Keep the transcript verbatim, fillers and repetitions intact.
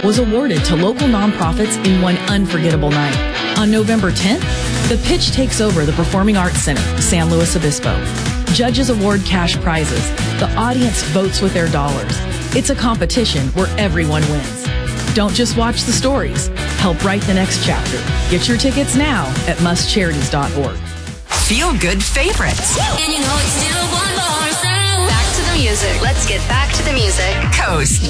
was awarded to local nonprofits in one unforgettable night. On November tenth, The Pitch takes over the Performing Arts Center, San Luis Obispo. Judges award cash prizes. The audience votes with their dollars. It's a competition where everyone wins. Don't just watch the stories. Help write the next chapter. Get your tickets now at must charities dot org. Feel good favorites. And you know it's still one more sound. Back to the music. Let's get back to the music. Coast.